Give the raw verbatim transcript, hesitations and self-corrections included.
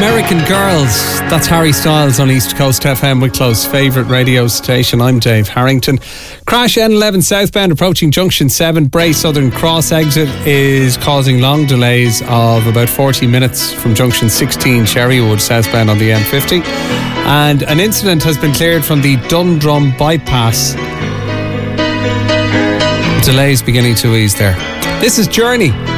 American Girls. That's Harry Styles on East Coast F M, Wicklow's favourite radio station. I'm Dave Harrington. Crash N eleven southbound approaching Junction seven. Bray Southern Cross exit is causing long delays of about forty minutes from Junction sixteen Cherrywood southbound on the M fifty. And an incident has been cleared from the Dundrum bypass. Delays beginning to ease there. This is Journey.